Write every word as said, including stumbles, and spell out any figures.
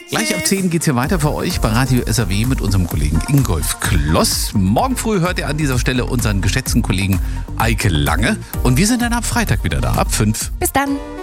Gleich ab zehn geht's hier weiter für euch bei Radio S R W mit unserem Kollegen Ingolf Kloss. Morgen früh hört ihr an dieser Stelle unseren geschätzten Kollegen Eike Lange. Und wir sind dann ab Freitag wieder da, ab fünf. Bis dann.